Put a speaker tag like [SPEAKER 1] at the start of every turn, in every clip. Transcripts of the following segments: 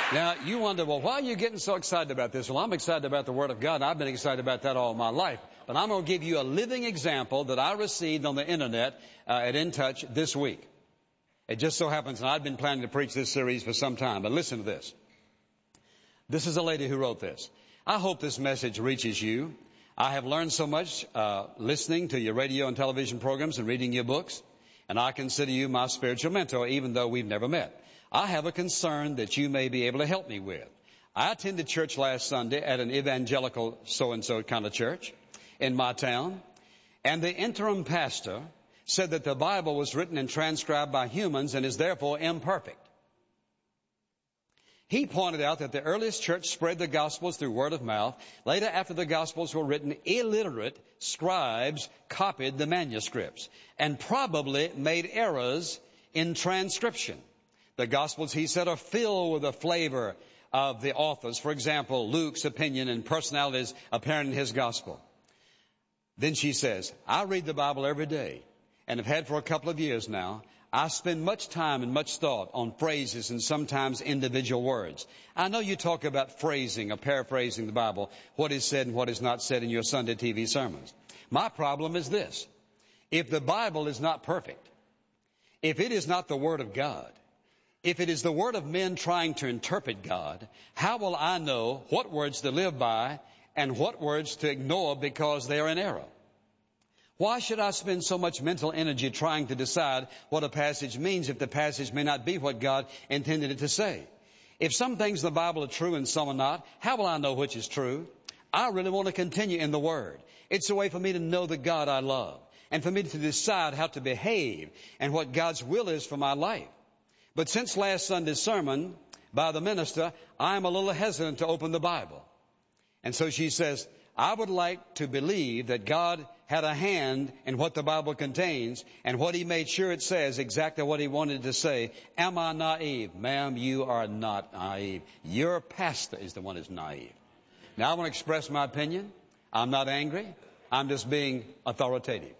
[SPEAKER 1] Now, you wonder, well, why are you getting so excited about this? Well, I'm excited about the Word of God, and I've been excited about that all my life. But I'm going to give you a living example that I received on the Internet at In Touch this week. It just so happens, and I've been planning to preach this series for some time, but listen to this. This is a lady who wrote this. I hope this message reaches you. I have learned so much listening to your radio and television programs and reading your books, and I consider you my spiritual mentor, even though we've never met. I have a concern that you may be able to help me with. I attended church last Sunday at an evangelical so-and-so kind of church in my town, and the interim pastor said that the Bible was written and transcribed by humans and is therefore imperfect. He pointed out that the earliest church spread the Gospels through word of mouth. Later, after the Gospels were written, illiterate scribes copied the manuscripts and probably made errors in transcription. The Gospels, he said, are filled with the flavor of the authors. For example, Luke's opinion and personalities apparent in his Gospel. Then she says, I read the Bible every day and have had for a couple of years now. I spend much time and much thought on phrases and sometimes individual words. I know you talk about phrasing or paraphrasing the Bible, what is said and what is not said in your Sunday TV sermons. My problem is this. If the Bible is not perfect, if it is not the Word of God, if it is the word of men trying to interpret God, how will I know what words to live by and what words to ignore because they are in error? Why should I spend so much mental energy trying to decide what a passage means if the passage may not be what God intended it to say? If some things in the Bible are true and some are not, how will I know which is true? I really want to continue in the Word. It's a way for me to know the God I love and for me to decide how to behave and what God's will is for my life. But since last Sunday's sermon by the minister, I'm a little hesitant to open the Bible. And so she says, I would like to believe that God had a hand in what the Bible contains and what He made sure it says exactly what He wanted to say. Am I naive? Ma'am, you are not naive. Your pastor is the one who's naive. Now I want to express my opinion. I'm not angry. I'm just being authoritative.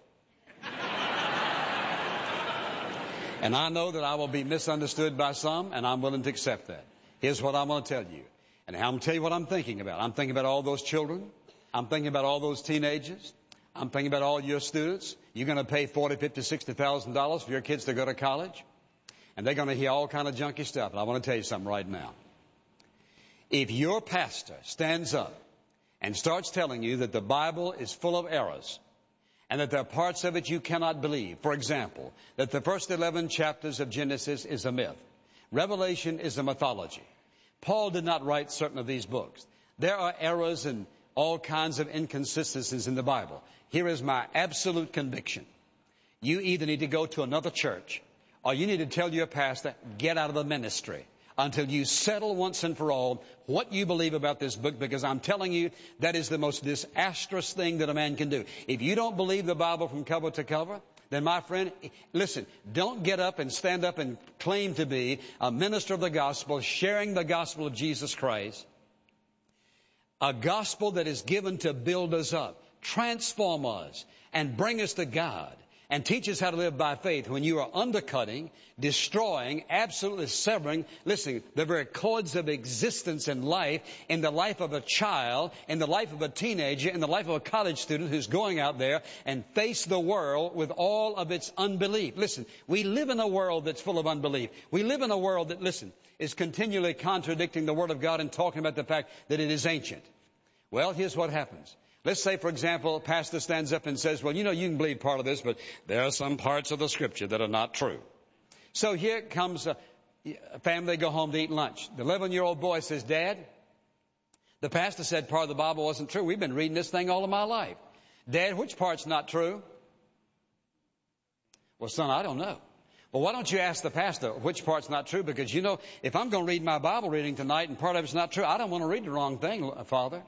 [SPEAKER 1] And I know that I will be misunderstood by some, and I'm willing to accept that. Here's what I'm going to tell you. And I'm going to tell you what I'm thinking about. I'm thinking about all those children. I'm thinking about all those teenagers. I'm thinking about all your students. You're going to pay $40,000, $50,000, $60,000 for your kids to go to college. And they're going to hear all kind of junky stuff. And I want to tell you something right now. If your pastor stands up and starts telling you that the Bible is full of errors, and that there are parts of it you cannot believe. For example, that the first 11 chapters of Genesis is a myth. Revelation is a mythology. Paul did not write certain of these books. There are errors and all kinds of inconsistencies in the Bible. Here is my absolute conviction. You either need to go to another church or you need to tell your pastor, get out of the ministry until you settle once and for all what you believe about this book, because I'm telling you, that is the most disastrous thing that a man can do. If you don't believe the Bible from cover to cover, then my friend, listen, don't get up and stand up and claim to be a minister of the gospel, sharing the gospel of Jesus Christ. A gospel that is given to build us up, transform us, and bring us to God. And teach us how to live by faith when you are undercutting, destroying, absolutely severing, listen, the very cords of existence in the life of a child, in the life of a teenager, in the life of a college student who's going out there and face the world with all of its unbelief. Listen, we live in a world that's full of unbelief. We live in a world that, listen, is continually contradicting the Word of God and talking about the fact that it is ancient. Well, here's what happens. Let's say, for example, a pastor stands up and says, well, you know, you can believe part of this, but there are some parts of the Scripture that are not true. So here comes a family, go home to eat lunch. The 11-year-old boy says, Dad, the pastor said part of the Bible wasn't true. We've been reading this thing all of my life. Dad, which part's not true? Well, son, I don't know. Well, why don't you ask the pastor which part's not true? Because, you know, if I'm going to read my Bible reading tonight and part of it's not true, I don't want to read the wrong thing, Father.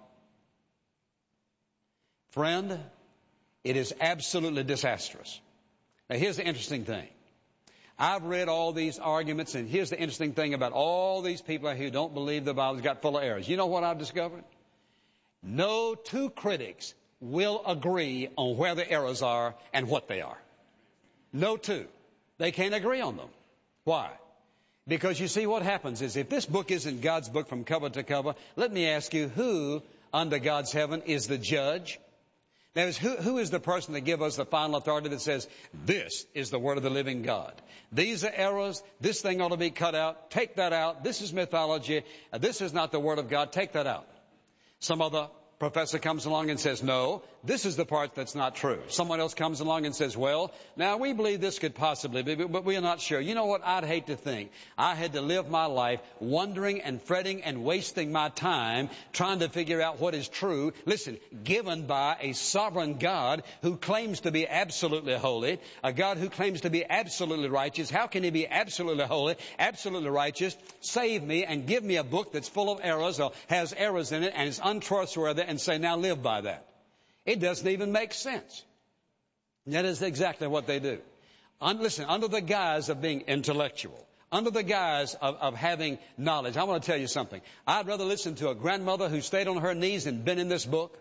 [SPEAKER 1] Friend, it is absolutely disastrous. Now, here's the interesting thing. I've read all these arguments, and here's the interesting thing about all these people who don't believe the Bible's got full of errors. You know what I've discovered? No two critics will agree on where the errors are and what they are. No two. They can't agree on them. Why? Because you see, what happens is if this book isn't God's book from cover to cover, let me ask you, who under God's heaven is the judge? That is, who is the person that gives us the final authority that says, this is the word of the living God? These are errors. This thing ought to be cut out. Take that out. This is mythology. This is not the word of God. Take that out. Some other professor comes along and says, no, this is the part that's not true. Someone else comes along and says, well, now we believe this could possibly be, but we are not sure. You know what? I'd hate to think I had to live my life wondering and fretting and wasting my time trying to figure out what is true. Listen, given by a sovereign God who claims to be absolutely holy, a God who claims to be absolutely righteous. How can he be absolutely holy, absolutely righteous, save me and give me a book that's full of errors or has errors in it and is untrustworthy and say, now live by that? It doesn't even make sense. And that is exactly what they do. Listen, under the guise of being intellectual, under the guise of having knowledge, I want to tell you something. I'd rather listen to a grandmother who stayed on her knees and been in this book,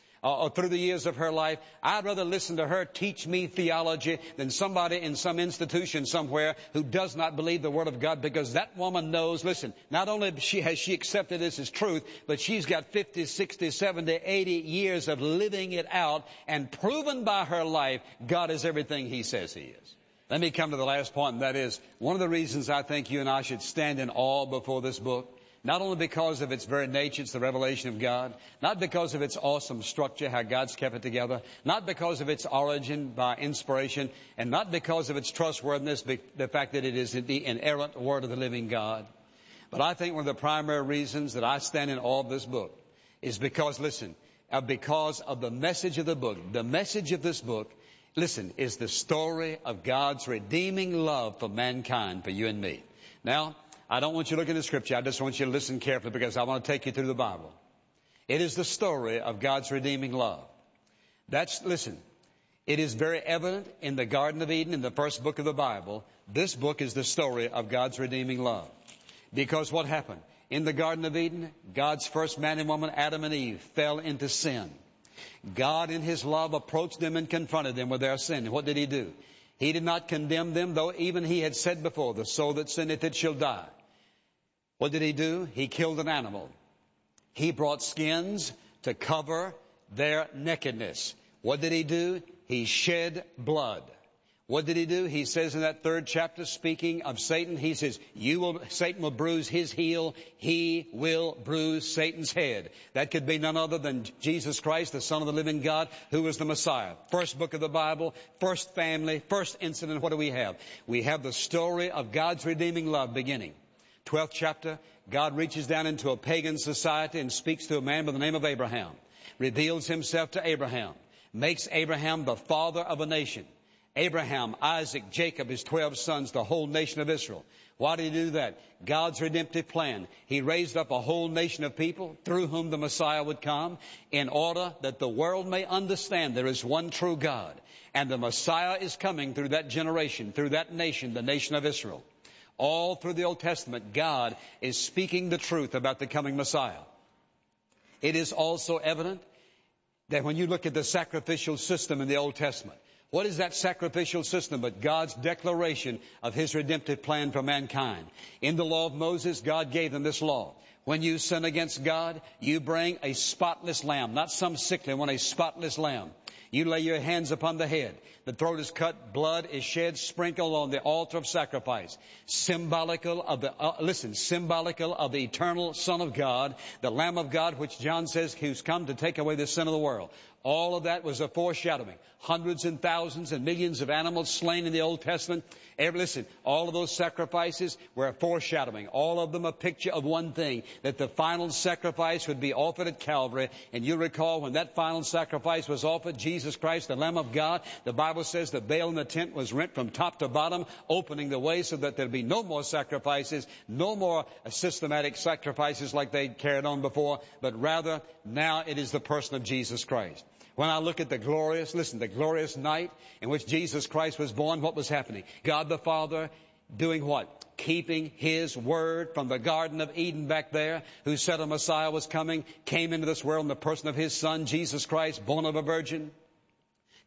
[SPEAKER 1] or through the years of her life. I'd rather listen to her teach me theology than somebody in some institution somewhere who does not believe the Word of God, because that woman knows, listen, not only has she accepted this as truth, but she's got 50, 60, 70, 80 years of living it out and proven by her life God is everything He says He is. Let me come to the last point, and that is one of the reasons I think you and I should stand in awe before this book. Not only because of its very nature, it's the revelation of God. Not because of its awesome structure, how God's kept it together. Not because of its origin by inspiration. And not because of its trustworthiness, the fact that it is the inerrant Word of the living God. But I think one of the primary reasons that I stand in awe of this book is because, listen, because of the message of the book. The message of this book, listen, is the story of God's redeeming love for mankind, for you and me. Now, I don't want you to look into Scripture. I just want you to listen carefully, because I want to take you through the Bible. It is the story of God's redeeming love. Listen, it is very evident in the Garden of Eden, in the first book of the Bible. This book is the story of God's redeeming love. Because what happened? In the Garden of Eden, God's first man and woman, Adam and Eve, fell into sin. God in His love approached them and confronted them with their sin. And what did He do? He did not condemn them, though even He had said before, the soul that sinneth, it shall die. What did He do? He killed an animal. He brought skins to cover their nakedness. What did He do? He shed blood. What did He do? He says in that 3rd chapter, speaking of Satan, He says, Satan will bruise his heel. He will bruise Satan's head. That could be none other than Jesus Christ, the Son of the living God, who is the Messiah. First book of the Bible, first family, first incident. What do we have? We have the story of God's redeeming love beginning. 12th chapter, God reaches down into a pagan society and speaks to a man by the name of Abraham. Reveals Himself to Abraham. Makes Abraham the father of a nation. Abraham, Isaac, Jacob, his 12 sons, the whole nation of Israel. Why did He do that? God's redemptive plan. He raised up a whole nation of people through whom the Messiah would come, in order that the world may understand there is one true God. And the Messiah is coming through that generation, through that nation, the nation of Israel. All through the Old Testament, God is speaking the truth about the coming Messiah. It is also evident that when you look at the sacrificial system in the Old Testament, what is that sacrificial system but God's declaration of His redemptive plan for mankind? In the law of Moses, God gave them this law. When you sin against God, you bring a spotless lamb, not some sickly one, a spotless lamb. You lay your hands upon the head. The throat is cut, blood is shed, sprinkled on the altar of sacrifice. Symbolical of the eternal Son of God, the Lamb of God, which John says who's come to take away the sin of the world. All of that was a foreshadowing. Hundreds and thousands and millions of animals slain in the Old Testament. All of those sacrifices were a foreshadowing. All of them a picture of one thing, that the final sacrifice would be offered at Calvary. And you recall when that final sacrifice was offered, Jesus Christ, the Lamb of God, the Bible says the veil in the tent was rent from top to bottom, opening the way so that there'd be no more sacrifices, no more systematic sacrifices like they carried on before, but rather now it is the person of Jesus Christ. When I look at the glorious night in which Jesus Christ was born, what was happening? God the Father doing what? Keeping His word from the Garden of Eden back there, who said a Messiah was coming, came into this world in the person of His Son, Jesus Christ, born of a virgin.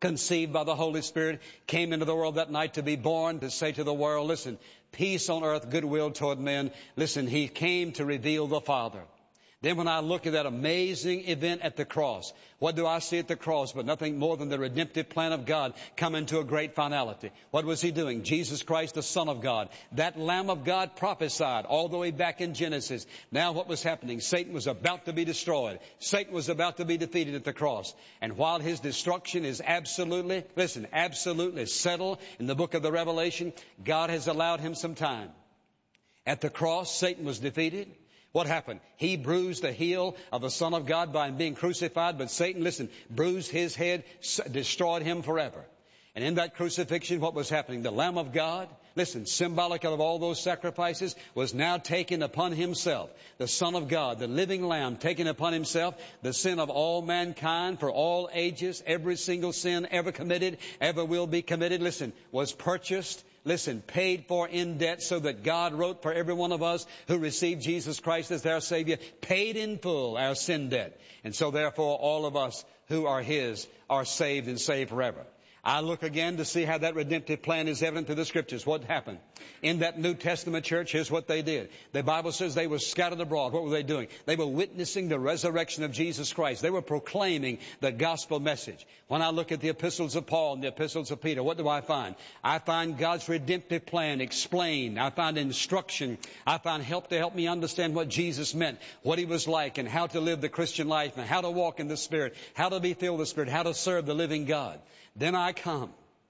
[SPEAKER 1] conceived by the Holy Spirit, came into the world that night to be born, to say to the world, listen, peace on earth, goodwill toward men. Listen, He came to reveal the Father. Then when I look at that amazing event at the cross, what do I see at the cross but nothing more than the redemptive plan of God coming to a great finality? What was He doing? Jesus Christ, the Son of God, that Lamb of God prophesied all the way back in Genesis. Now what was happening? Satan was about to be destroyed. Satan was about to be defeated at the cross. And while his destruction is absolutely settled in the book of the Revelation, God has allowed him some time. At the cross, Satan was defeated. What happened? He bruised the heel of the Son of God by being crucified, but Satan, listen, bruised his head, destroyed him forever. And in that crucifixion, what was happening? The Lamb of God, listen, symbolic of all those sacrifices, was now taken upon Himself. The Son of God, the living Lamb, taking upon Himself the sin of all mankind for all ages. Every single sin ever committed, ever will be committed, listen, was purchased. Listen, paid for in debt, so that God wrote for every one of us who received Jesus Christ as their Savior, paid in full our sin debt. And so therefore all of us who are His are saved and saved forever. I look again to see how that redemptive plan is evident through the Scriptures. What happened? In that New Testament church, here's what they did. The Bible says they were scattered abroad. What were they doing? They were witnessing the resurrection of Jesus Christ. They were proclaiming the gospel message. When I look at the epistles of Paul and the epistles of Peter, what do I find? I find God's redemptive plan explained. I find instruction. I find help to help me understand what Jesus meant, what He was like, and how to live the Christian life, and how to walk in the Spirit, how to be filled with the Spirit, how to serve the living God. Then I come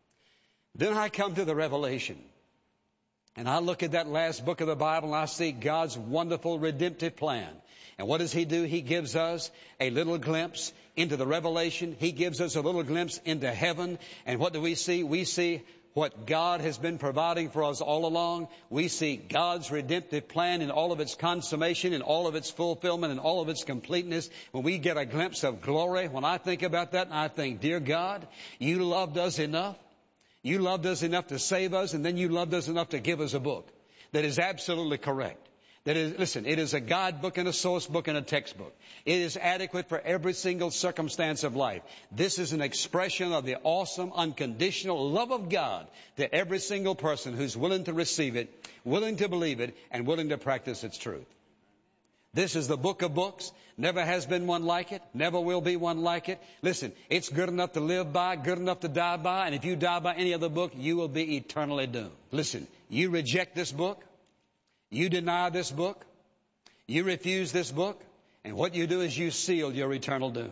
[SPEAKER 1] to the Revelation. And I look at that last book of the Bible and I see God's wonderful redemptive plan. And what does He do? He gives us a little glimpse into the Revelation. He gives us a little glimpse into heaven. And what do we see? We see what God has been providing for us all along. We see God's redemptive plan in all of its consummation, in all of its fulfillment, in all of its completeness. When we get a glimpse of glory, when I think about that, I think, dear God, You loved us enough. You loved us enough to save us, and then You loved us enough to give us a book that is absolutely correct. That is, listen, it is a guidebook and a source book and a textbook. It is adequate for every single circumstance of life. This is an expression of the awesome, unconditional love of God to every single person who's willing to receive it, willing to believe it, and willing to practice its truth. This is the book of books. Never has been one like it. Never will be one like it. Listen, it's good enough to live by, good enough to die by, and if you die by any other book, you will be eternally doomed. Listen, you reject this book. You deny this book, you refuse this book, and what you do is you seal your eternal doom.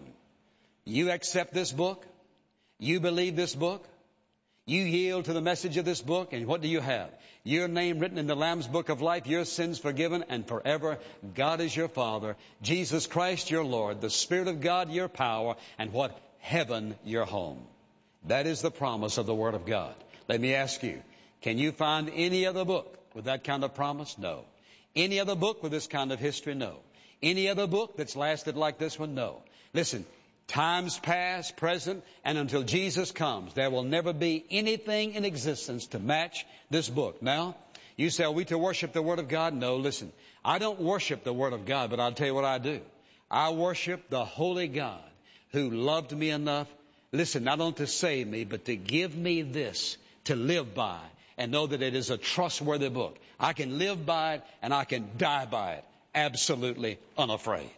[SPEAKER 1] You accept this book, you believe this book, you yield to the message of this book, and what do you have? Your name written in the Lamb's book of life, your sins forgiven, and forever God is your Father, Jesus Christ your Lord, the Spirit of God your power, and what? Heaven your home. That is the promise of the Word of God. Let me ask you, can you find any other book with that kind of promise? No. Any other book with this kind of history? No. Any other book that's lasted like this one? No. Listen, times past, present, and until Jesus comes, there will never be anything in existence to match this book. Now, you say, are we to worship the Word of God? No, listen, I don't worship the Word of God, but I'll tell you what I do. I worship the Holy God who loved me enough, listen, not only to save me, but to give me this to live by, and know that it is a trustworthy book. I can live by it and I can die by it, absolutely unafraid.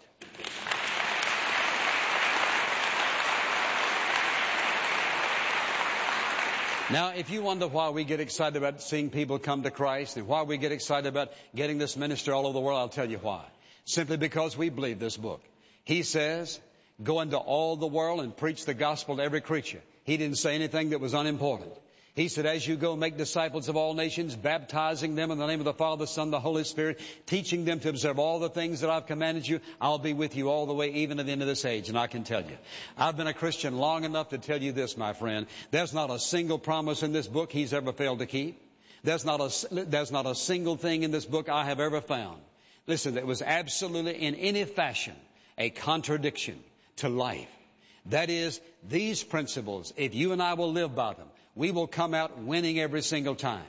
[SPEAKER 1] Now, if you wonder why we get excited about seeing people come to Christ and why we get excited about getting this ministry all over the world, I'll tell you why. Simply because we believe this book. He says, go into all the world and preach the gospel to every creature. He didn't say anything that was unimportant. He said, as you go, make disciples of all nations, baptizing them in the name of the Father, the Son, the Holy Spirit, teaching them to observe all the things that I've commanded you. I'll be with you all the way, even to the end of this age. And I can tell you, I've been a Christian long enough to tell you this, my friend. There's not a single promise in this book He's ever failed to keep. There's not a single thing in this book I have ever found. Listen, that was absolutely in any fashion a contradiction to life. That is, these principles, if you and I will live by them, we will come out winning every single time.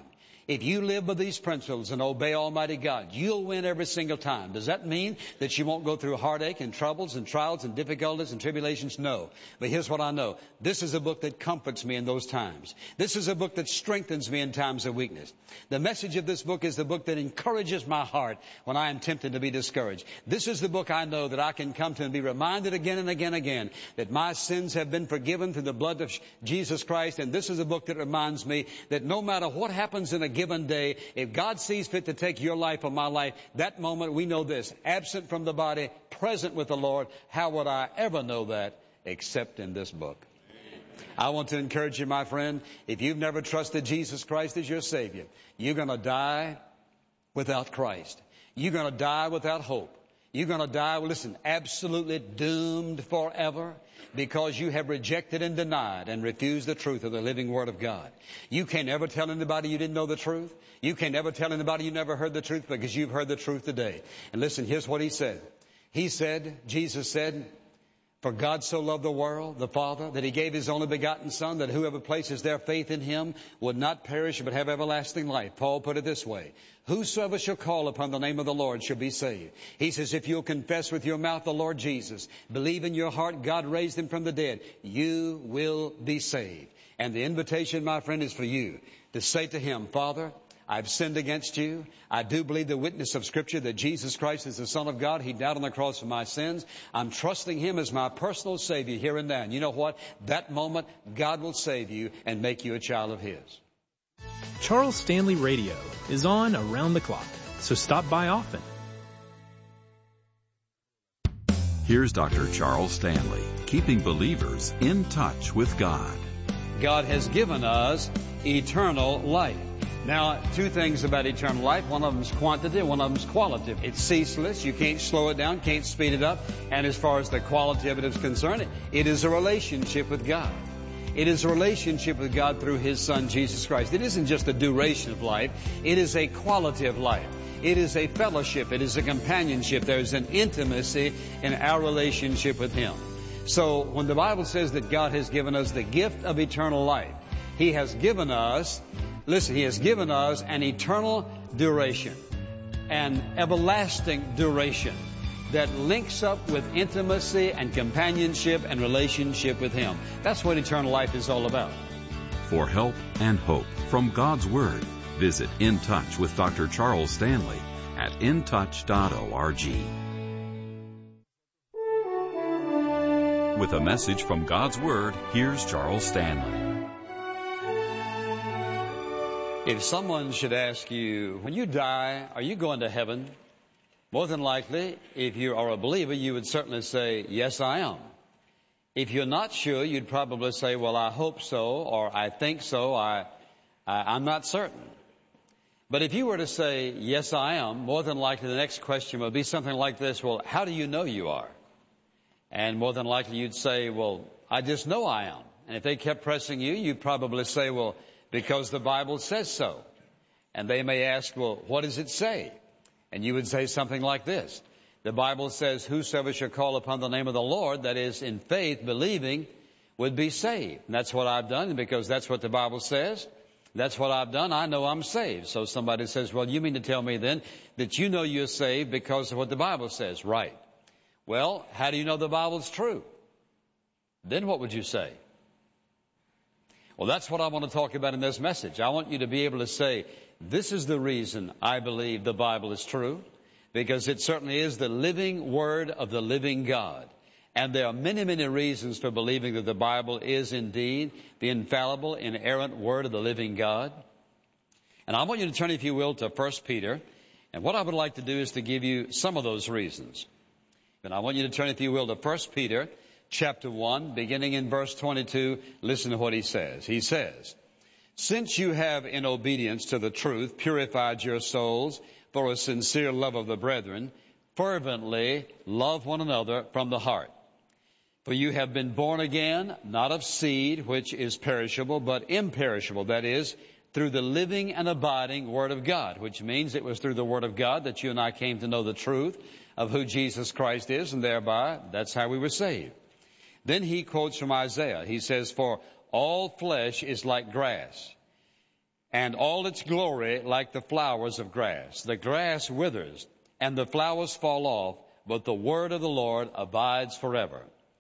[SPEAKER 1] If you live by these principles and obey Almighty God, you'll win every single time. Does that mean that you won't go through heartache and troubles and trials and difficulties and tribulations? No. But here's what I know. This is a book that comforts me in those times. This is a book that strengthens me in times of weakness. The message of this book is the book that encourages my heart when I am tempted to be discouraged. This is the book I know that I can come to and be reminded again and again and again that my sins have been forgiven through the blood of Jesus Christ. And this is a book that reminds me that no matter what happens in a given day, if God sees fit to take your life or my life, that moment we know this: absent from the body, present with the Lord. How would I ever know that except in this book? I want to encourage you, my friend, if you've never trusted Jesus Christ as your Savior, you're going to die without Christ. You're going to die without hope. You're going to die, listen, absolutely doomed forever, because you have rejected and denied and refused the truth of the living Word of God. You can't ever tell anybody you didn't know the truth. You can't ever tell anybody you never heard the truth, because you've heard the truth today. And listen, here's what He said. He said, Jesus said, "For God so loved the world, the Father, that He gave His only begotten Son, that whoever places their faith in Him would not perish but have everlasting life." Paul put it this way: "Whosoever shall call upon the name of the Lord shall be saved." He says, if you'll confess with your mouth the Lord Jesus, believe in your heart God raised Him from the dead, you will be saved. And the invitation, my friend, is for you to say to Him, "Father, I've sinned against you. I do believe the witness of Scripture that Jesus Christ is the Son of God. He died on the cross for my sins. I'm trusting Him as my personal Savior here and now." And you know what? That moment, God will save you and make you a child of His.
[SPEAKER 2] Charles Stanley Radio is on around the clock, so stop by often.
[SPEAKER 3] Here's Dr. Charles Stanley, keeping believers in touch with God.
[SPEAKER 1] God has given us eternal life. Now, two things about eternal life. One of them is quantity, one of them is quality. It's ceaseless. You can't slow it down, can't speed it up. And as far as the quality of it is concerned, it is a relationship with God. It is a relationship with God through His Son, Jesus Christ. It isn't just a duration of life. It is a quality of life. It is a fellowship. It is a companionship. There's an intimacy in our relationship with Him. So when the Bible says that God has given us the gift of eternal life, He has given us, listen, He has given us an eternal duration, an everlasting duration that links up with intimacy and companionship and relationship with Him. That's what eternal life is all about.
[SPEAKER 3] For help and hope from God's Word, visit In Touch with Dr. Charles Stanley at intouch.org. With a message from God's Word, here's Charles Stanley.
[SPEAKER 1] If someone should ask you, when you die, are you going to heaven? More than likely, if you are a believer, you would certainly say, "Yes, I am." If you're not sure, you'd probably say, "Well, I hope so," or "I think so," I'm not certain. But if you were to say, "Yes, I am," more than likely the next question would be something like this: "Well, how do you know you are?" And more than likely you'd say, "Well, I just know I am." And if they kept pressing you, you'd probably say, "Well, because the Bible says so." And they may ask, "Well, what does it say?" And you would say something like this: the Bible says, "Whosoever shall call upon the name of the Lord," that is, in faith, believing, "would be saved." And that's what I've done, and because that's what the Bible says, that's what I've done, I know I'm saved. So somebody says, "Well, you mean to tell me then that you know you're saved because of what the Bible says?" Right. Well, how do you know the Bible's true? Then what would you say? Well, that's what I want to talk about in this message. I want you to be able to say, this is the reason I believe the Bible is true, because it certainly is the living Word of the living God. And there are many, many reasons for believing that the Bible is indeed the infallible, inerrant Word of the living God. And I want you to turn, if you will, to 1 Peter. And what I would like to do is to give you some of those reasons. And I want you to turn, if you will, to 1 Peter chapter 1, beginning in verse 22. Listen to what he says. He says, "Since you have, in obedience to the truth, purified your souls for a sincere love of the brethren, fervently love one another from the heart. For you have been born again, not of seed which is perishable, but imperishable, that is, through the living and abiding Word of God," which means it was through the Word of God that you and I came to know the truth of who Jesus Christ is, and thereby, that's how we were saved. Then he quotes from Isaiah. He says, "For all flesh is like grass, and all its glory like the flowers of grass. The grass withers, and the flowers fall off, but the word of the Lord abides forever.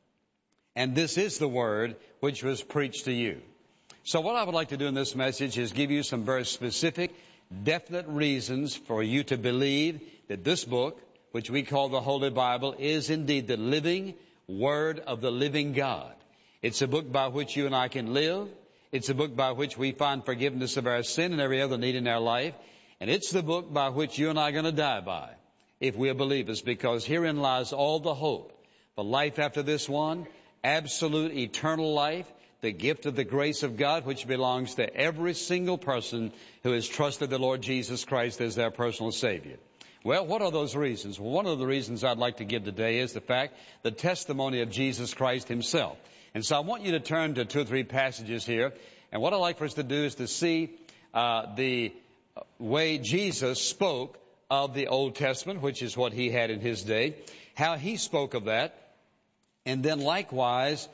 [SPEAKER 1] And this is the word which was preached to you. So what I would like to do in this message is give you some very specific, definite reasons for you to believe that this book, which we call the Holy Bible, is indeed the living word of the living God. It's a book by which you and I can live. It's a book by which we find forgiveness of our sin and every other need in our life. And it's the book by which you and I are going to die by if we are believers, because herein lies all the hope for life after this one, absolute eternal life, the gift of the grace of God, which belongs to every single person who has trusted the Lord Jesus Christ as their personal Savior. Well, what are those reasons? Well, one of the reasons I'd like to give today is the testimony of Jesus Christ himself. And so I want you to turn to 2 or 3 passages here. And what I'd like for us to do is to see the way Jesus spoke of the Old Testament, which is what he had in his day, how he spoke of that, and then likewise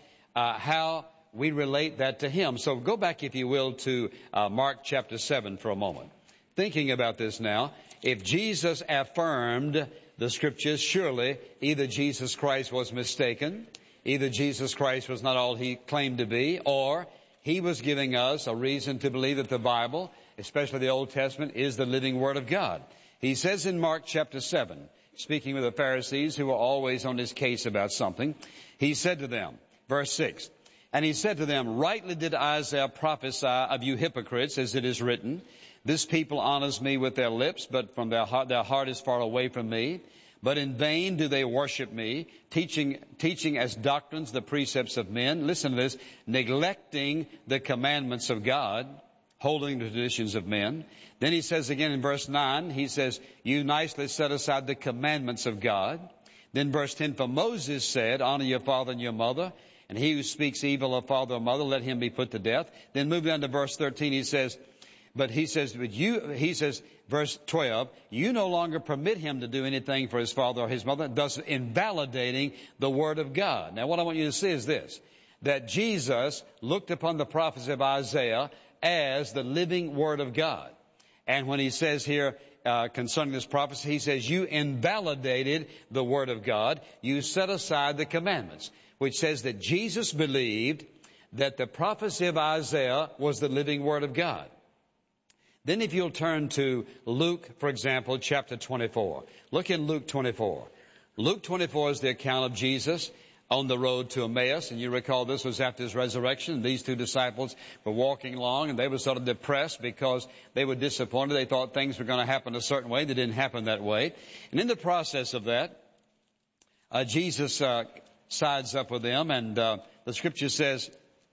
[SPEAKER 1] how we relate that to him. So go back, if you will, to Mark chapter 7 for a moment. Thinking about this now, if Jesus affirmed the Scriptures, surely either Jesus Christ was mistaken, either Jesus Christ was not all he claimed to be, or he was giving us a reason to believe that the Bible, especially the Old Testament, is the living Word of God. He says in Mark chapter 7, speaking with the Pharisees who were always on his case about something, he said to them, verse 6, and he said to them, rightly did Isaiah prophesy of you hypocrites, as it is written, this people honors me with their lips, but from their heart is far away from me. But in vain do they worship me, teaching as doctrines the precepts of men. Listen to this, neglecting the commandments of God, holding the traditions of men. Then he says again in verse 9, he says, you nicely set aside the commandments of God. Then verse 10, for Moses said, honor your father and your mother, and he who speaks evil of father or mother, let him be put to death. Then move down to verse 13, he says, verse 12, you no longer permit him to do anything for his father or his mother, thus invalidating the word of God. Now what I want you to see is this, that Jesus looked upon the prophecy of Isaiah as the living word of God. And when he says here concerning this prophecy, he says, you invalidated the word of God. You set aside the commandments, which says that Jesus believed that the prophecy of Isaiah was the living word of God. Then if you'll turn to Luke, for example, chapter 24. Look in Luke 24. Luke 24 is the account of Jesus on the road to Emmaus. And you recall this was after his resurrection. These 2 disciples were walking along and they were sort of depressed because they were disappointed. They thought things were going to happen a certain way. They didn't happen that way. And in the process of that, Jesus sides up with them. And the scripture says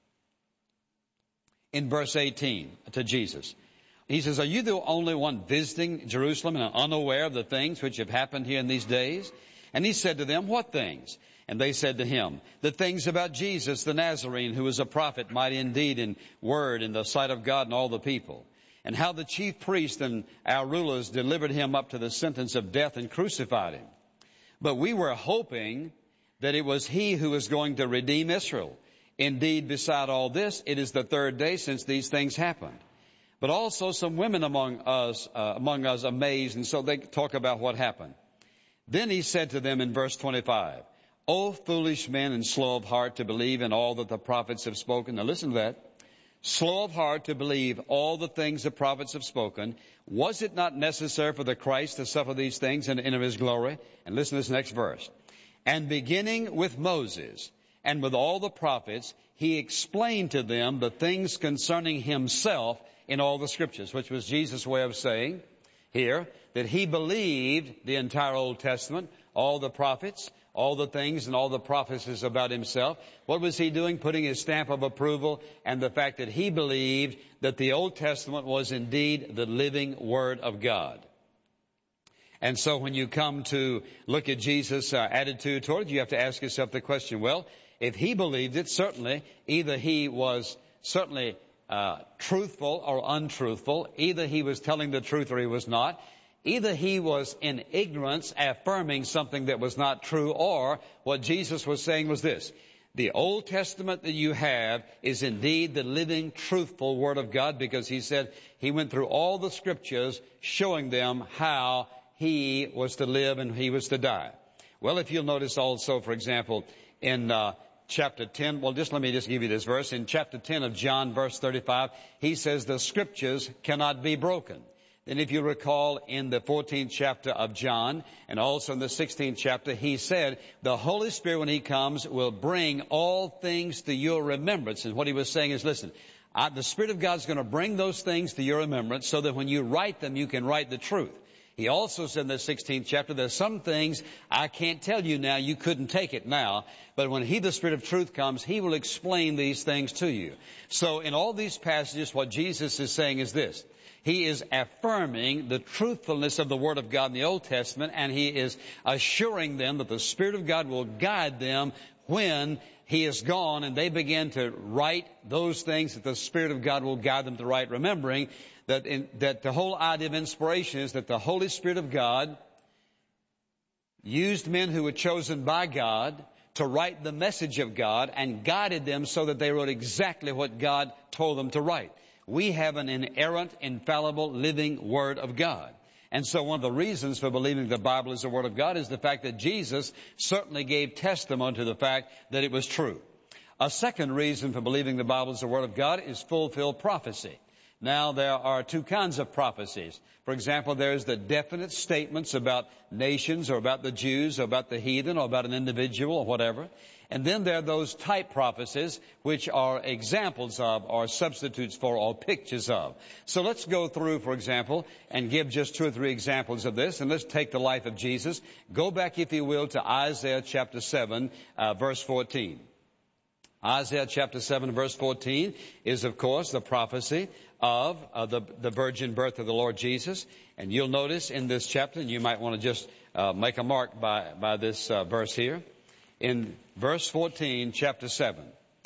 [SPEAKER 1] in verse 18 to Jesus, he says, are you the only one visiting Jerusalem and unaware of the things which have happened here in these days? And he said to them, what things? And they said to him, the things about Jesus the Nazarene, who was a prophet, mighty indeed in word in the sight of God and all the people. And how the chief priests and our rulers delivered him up to the sentence of death and crucified him. But we were hoping that it was he who was going to redeem Israel. Indeed, beside all this, it is the 3rd day since these things happened. But also some women among us amazed, and so they talk about what happened. Then he said to them in verse 25, O foolish men and slow of heart to believe in all that the prophets have spoken. Now listen to that. Slow of heart to believe all the things the prophets have spoken. Was it not necessary for the Christ to suffer these things and enter his glory? And listen to this next verse. And beginning with Moses and with all the prophets, he explained to them the things concerning himself in all the scriptures, which was Jesus' way of saying here that he believed the entire Old Testament, all the prophets, all the things and all the prophecies about himself. What was he doing? Putting his stamp of approval and the fact that he believed that the Old Testament was indeed the living Word of God. And so when you come to look at Jesus' attitude toward it, you have to ask yourself the question, well, if he believed it, certainly either he was certainly truthful or untruthful. Either he was telling the truth or he was not. Either he was in ignorance affirming something that was not true, or what Jesus was saying was this, The Old Testament that you have is indeed the living, truthful Word of God, because he said he went through all the Scriptures showing them how he was to live and he was to die. Well, if you'll notice also, for example, in chapter 10, let me give you this verse. In chapter 10 of John, verse 35, he says the Scriptures cannot be broken. Then if you recall in the 14th chapter of John and also in the 16th chapter, he said the Holy Spirit, when he comes, will bring all things to your remembrance. And what he was saying is, listen, the Spirit of God is going to bring those things to your remembrance so that when you write them, you can write the truth. He also said in the 16th chapter, there's some things I can't tell you now. You couldn't take it now. But when the Spirit of truth comes, he will explain these things to you. So in all these passages, what Jesus is saying is this. He is affirming the truthfulness of the Word of God in the Old Testament, and he is assuring them that the Spirit of God will guide them when he is gone and they begin to write those things that the Spirit of God will guide them to write, remembering that the whole idea of inspiration is that the Holy Spirit of God used men who were chosen by God to write the message of God and guided them so that they wrote exactly what God told them to write. We have an inerrant, infallible, living Word of God. And so one of the reasons for believing the Bible is the Word of God is the fact that Jesus certainly gave testimony to the fact that it was true. A second reason for believing the Bible is the Word of God is fulfilled prophecy. Now, there are two kinds of prophecies. For example, there's the definite statements about nations or about the Jews or about the heathen or about an individual or whatever. And then there are those type prophecies, which are examples of or substitutes for or pictures of. So let's go through, for example, and give just 2 or 3 examples of this. And let's take the life of Jesus. Go back, if you will, to Isaiah chapter 7, verse 14. Isaiah chapter 7, verse 14 is, of course, the prophecy of the virgin birth of the Lord Jesus. And you'll notice in this chapter, and you might want to just make a mark by this verse here. In verse 14, chapter 7,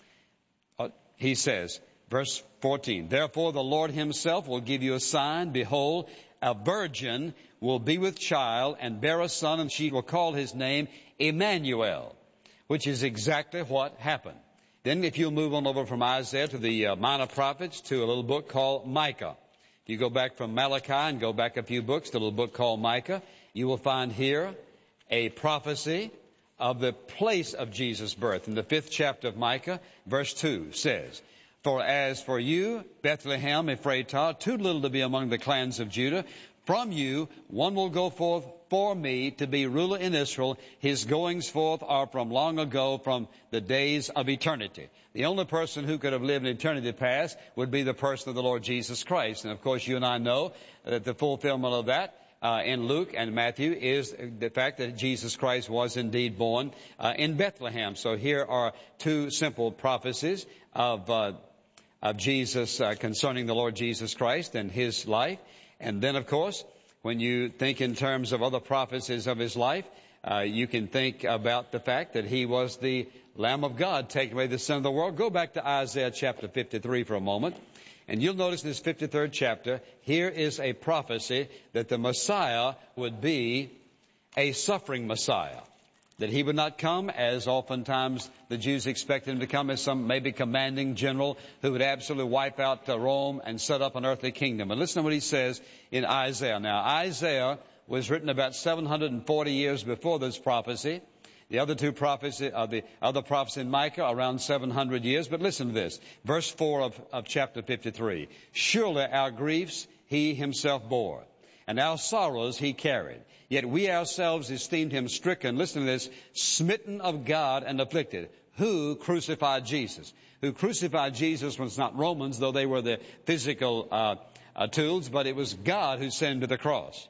[SPEAKER 1] he says, verse 14, therefore the Lord himself will give you a sign. Behold, a virgin will be with child and bear a son, and she will call his name Emmanuel, which is exactly what happened. Then if you'll move on over from Isaiah to the minor prophets to a little book called Micah. If you go back from Malachi and go back a few books to a little book called Micah, you will find here a prophecy of the place of Jesus' birth. In the 5th chapter of Micah, verse 2 says, for as for you, Bethlehem Ephratah, too little to be among the clans of Judah, from you one will go forth for me to be ruler in Israel. His goings forth are from long ago, from the days of eternity. The only person who could have lived in eternity past would be the person of the Lord Jesus Christ. And of course, you and I know that the fulfillment of that in Luke and Matthew is the fact that Jesus Christ was indeed born in Bethlehem. So here are 2 simple prophecies of Jesus concerning the Lord Jesus Christ and his life. And then, of course, when you think in terms of other prophecies of his life, you can think about the fact that he was the Lamb of God, taking away the sin of the world. Go back to Isaiah chapter 53 for a moment. And you'll notice in this 53rd chapter, here is a prophecy that the Messiah would be a suffering Messiah. That he would not come as oftentimes the Jews expected him to come, as some maybe commanding general who would absolutely wipe out Rome and set up an earthly kingdom. And listen to what he says in Isaiah. Now, Isaiah was written about 740 years before this prophecy. The other 2 prophecies, the other prophecy in Micah, around 700 years. But listen to this. Verse 4 of chapter 53. Surely our griefs he himself bore, and our sorrows he carried. Yet we ourselves esteemed him stricken. Listen to this. Smitten of God and afflicted. Who crucified Jesus? Who crucified Jesus was not Romans, though they were the physical tools, but it was God who sent him to the cross.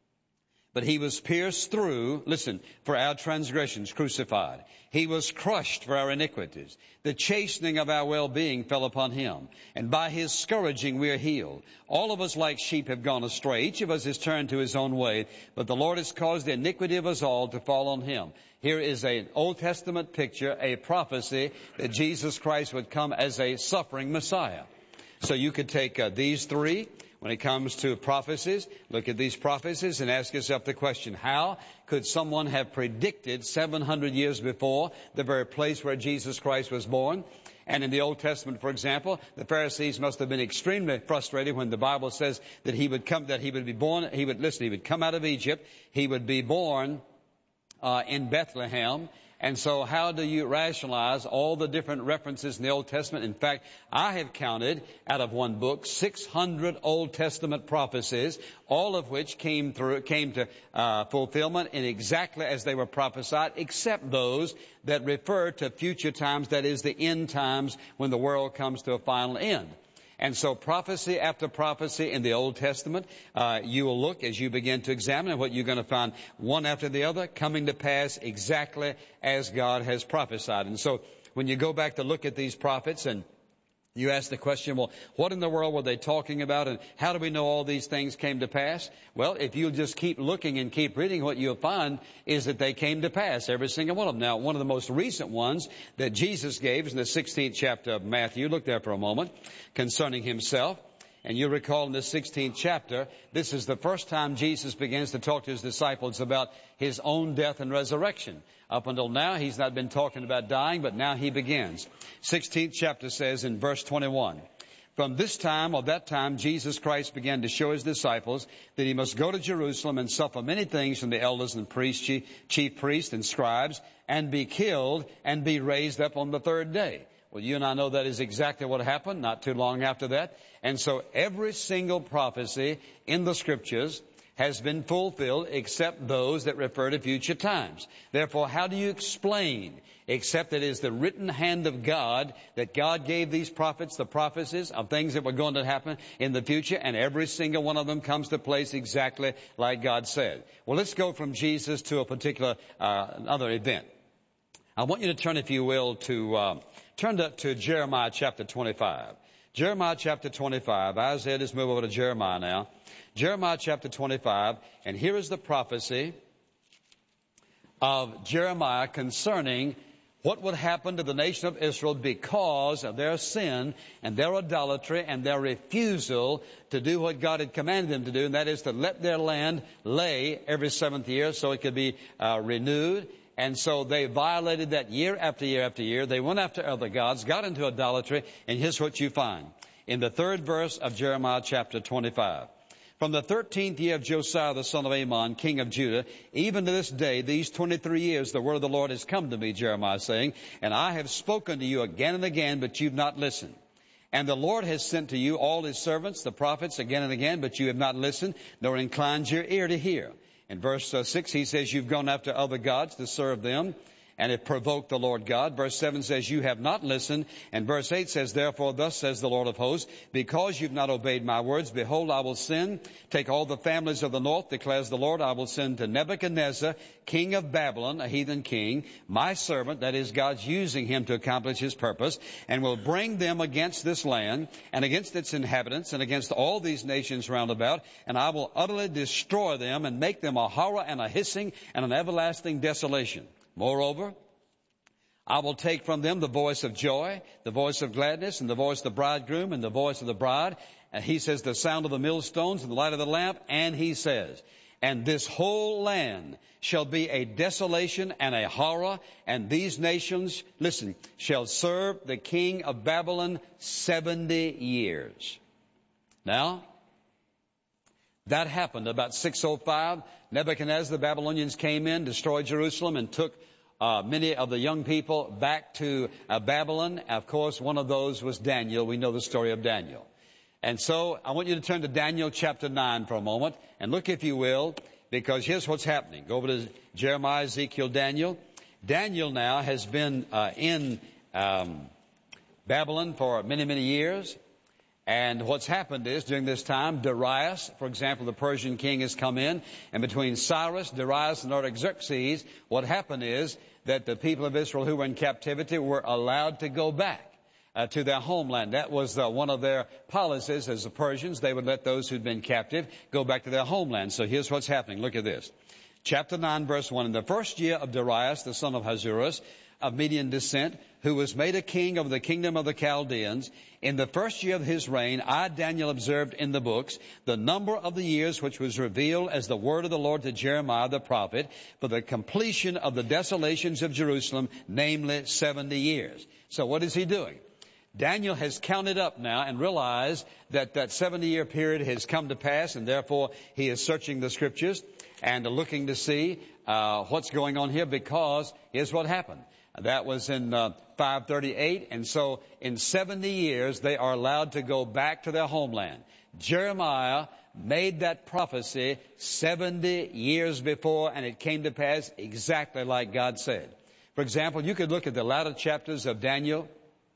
[SPEAKER 1] But he was pierced through, listen, for our transgressions, crucified. He was crushed for our iniquities. The chastening of our well-being fell upon him. And by his scourging we are healed. All of us like sheep have gone astray. Each of us has turned to his own way. But the Lord has caused the iniquity of us all to fall on him. Here is an Old Testament picture, a prophecy that Jesus Christ would come as a suffering Messiah. So you could take these 3. When it comes to prophecies, look at these prophecies and ask yourself the question, how could someone have predicted 700 years before the very place where Jesus Christ was born? And in the Old Testament, for example, the Pharisees must have been extremely frustrated when the Bible says that he would come out of Egypt, he would be born in Bethlehem. And so how do you rationalize all the different references in the Old Testament? In fact, I have counted out of one book 600 Old Testament prophecies, all of which came to fulfillment in exactly as they were prophesied, except those that refer to future times, that is the end times when the world comes to a final end. And so prophecy after prophecy in the Old Testament, you will look as you begin to examine what you're going to find one after the other coming to pass exactly as God has prophesied. And so when you go back to look at these prophets and you ask the question, well, what in the world were they talking about, and how do we know all these things came to pass? Well, if you'll just keep looking and keep reading, what you'll find is that they came to pass, every single one of them. Now, one of the most recent ones that Jesus gave is in the 16th chapter of Matthew. Look there for a moment, concerning himself. And you'll recall in the 16th chapter, this is the first time Jesus begins to talk to his disciples about his own death and resurrection. Up until now, he's not been talking about dying, but now he begins. 16th chapter says in verse 21, from this time or that time, Jesus Christ began to show his disciples that he must go to Jerusalem and suffer many things from the elders and priests, chief priests and scribes, and be killed and be raised up on the third day. Well, you and I know that is exactly what happened not too long after that. And so every single prophecy in the Scriptures has been fulfilled except those that refer to future times. Therefore, how do you explain, except that it is the written hand of God that God gave these prophets the prophecies of things that were going to happen in the future, and every single one of them comes to place exactly like God said. Well, let's go from Jesus to a particular other event. I want you to turn, if you will, to Jeremiah chapter 25. Jeremiah chapter 25. Isaiah, just move over to Jeremiah now. Jeremiah chapter 25. And here is the prophecy of Jeremiah concerning what would happen to the nation of Israel because of their sin and their idolatry and their refusal to do what God had commanded them to do, and that is to let their land lay every seventh year so it could be renewed. And so they violated that year after year after year. They went after other gods, got into idolatry, and here's what you find in the third verse of Jeremiah chapter 25. From the 13th year of Josiah the son of Ammon, king of Judah, even to this day, these 23 years, the word of the Lord has come to me, Jeremiah saying, and I have spoken to you again and again, but you've not listened. And the Lord has sent to you all his servants, the prophets, again and again, but you have not listened, nor inclined your ear to hear. In verse 6, he says, you've gone after other gods to serve them, and have provoked the Lord God. Verse 7 says, you have not listened. And verse 8 says, therefore, thus says the Lord of hosts, because you've not obeyed my words, behold, I will send, take all the families of the north, declares the Lord, I will send to Nebuchadnezzar, king of Babylon, a heathen king, my servant, that is, God's using him to accomplish his purpose, and will bring them against this land, and against its inhabitants, and against all these nations round about, and I will utterly destroy them, and make them a horror and a hissing and an everlasting desolation. Moreover, I will take from them the voice of joy, the voice of gladness, and the voice of the bridegroom, and the voice of the bride. And he says, the sound of the millstones and the light of the lamp. And he says, and this whole land shall be a desolation and a horror, and these nations, listen, shall serve the king of Babylon 70 years. Now, that happened about 605. Nebuchadnezzar, the Babylonians came in, destroyed Jerusalem, and took many of the young people back to Babylon. Of course, one of those was Daniel. We know the story of Daniel. And so I want you to turn to Daniel chapter 9 for a moment, and look, if you will, because here's what's happening. Go over to Jeremiah, Ezekiel, Daniel. Daniel now has been in Babylon for many, many years. And what's happened is, during this time, Darius, for example, the Persian king, has come in. And between Cyrus, Darius, and Artaxerxes, what happened is that the people of Israel who were in captivity were allowed to go back to their homeland. That was one of their policies as the Persians. They would let those who'd been captive go back to their homeland. So here's what's happening. Look at this. Chapter 9, verse 1. In the first year of Darius, the son of Ahasuerus, of Median descent, who was made a king over the kingdom of the Chaldeans. In the first year of his reign, I, Daniel, observed in the books the number of the years which was revealed as the word of the Lord to Jeremiah the prophet for the completion of the desolations of Jerusalem, namely 70 years. So what is he doing? Daniel has counted up now and realized that that 70-year period has come to pass, and therefore he is searching the scriptures and looking to see what's going on here, because here's what happened. That was in 538, and so in 70 years they are allowed to go back to their homeland. Jeremiah made that prophecy 70 years before, and it came to pass exactly like God said. For example, you could look at the latter chapters of Daniel,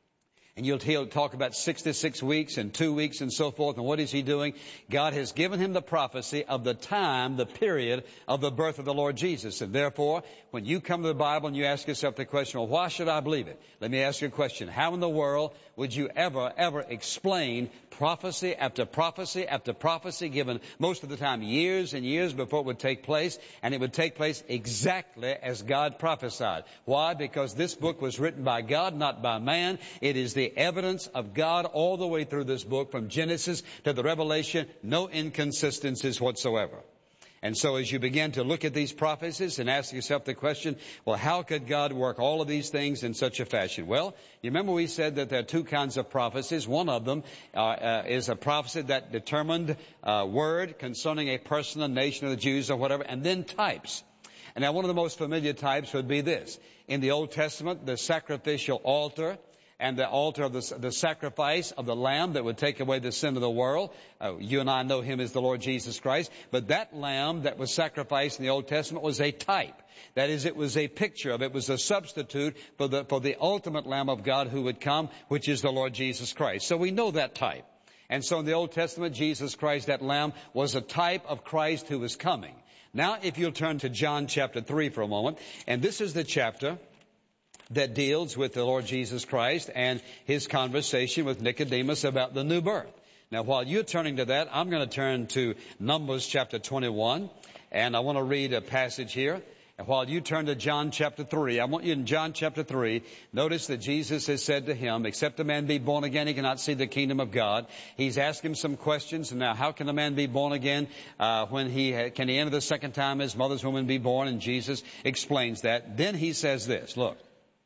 [SPEAKER 1] and he'll talk about 66 weeks and 2 weeks and so forth. And what is he doing? God has given him the prophecy of the time, the period of the birth of the Lord Jesus. And therefore, when you come to the Bible and you ask yourself the question, well, why should I believe it? Let me ask you a question. How in the world would you ever explain prophecy after prophecy after prophecy, given most of the time years and years before it would take place, and it would take place exactly as God prophesied? Why? Because this book was written by God, not by man. It is the evidence of God all the way through this book, from Genesis to the Revelation, no inconsistencies whatsoever. And so as you begin to look at these prophecies and ask yourself the question, well, how could God work all of these things in such a fashion? Well, you remember we said that there are two kinds of prophecies. One of them is a prophecy that determined word concerning a person, a nation, of the Jews, or whatever, and then types. And now one of the most familiar types would be this. In the Old Testament, the sacrificial altar, and the altar of the sacrifice of the Lamb that would take away the sin of the world. You and I know him as the Lord Jesus Christ. But that Lamb that was sacrificed in the Old Testament was a type. That is, it was a picture of, it was a substitute for the ultimate Lamb of God who would come, which is the Lord Jesus Christ. So we know that type. And so in the Old Testament, Jesus Christ, that Lamb, was a type of Christ who was coming. Now, if you'll turn to John chapter 3 for a moment, and this is the chapter that deals with the Lord Jesus Christ and his conversation with Nicodemus about the new birth. Now, while you're turning to that, I'm going to turn to Numbers chapter 21, and I want to read a passage here. And while you turn to John chapter 3, I want you in John chapter 3, notice that Jesus has said to him, except a man be born again, he cannot see the kingdom of God. He's asked him some questions. And now, how can a man be born again when can he enter the second time his mother's womb and be born? And Jesus explains that. Then he says this, look.